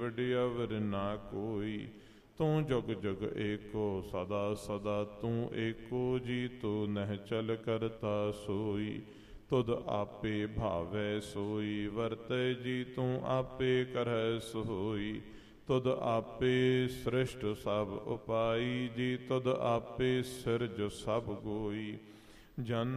ਵਡਿ ਅਵਰ ਨਾ ਕੋਈ। ਤੂੰ ਜੁਗ ਜੁਗ ਏਕੋ ਸਦਾ ਸਦਾ ਤੂੰ ਏਕੋ ਜੀ। ਤੂੰ ਨਹਿ ਚਲ ਕਰਤਾ ਸੋਈ ਤੁਧ ਆਪੇ ਭਾਵੈ ਸੋਈ। ਵਰਤੈ ਜੀ ਤੂੰ ਆਪੇ ਕਰਹਿ ਸੋਈ ਤੁਧ ਆਪੇ ਸ੍ਰਿਸ਼ਟ ਸਭ ਉਪਾਈ ਜੀ। ਤੁਧ ਆਪੇ ਸਿਰਜ ਸਭ ਗੋਈ। ਜਨ